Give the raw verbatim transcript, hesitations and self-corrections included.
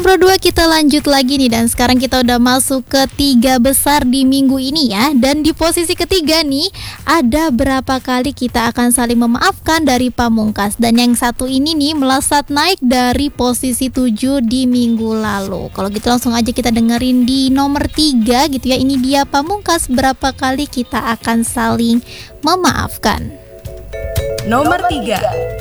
Pro dua kita lanjut lagi nih, dan sekarang kita udah masuk ke tiga besar di minggu ini ya. Dan di posisi ketiga nih, ada berapa kali kita akan saling memaafkan dari Pamungkas. Dan yang satu ini nih melesat naik dari posisi tujuh di minggu lalu. Kalau gitu langsung aja kita dengerin di nomor tiga gitu ya. Ini dia Pamungkas, berapa kali kita akan saling memaafkan. Nomor tiga.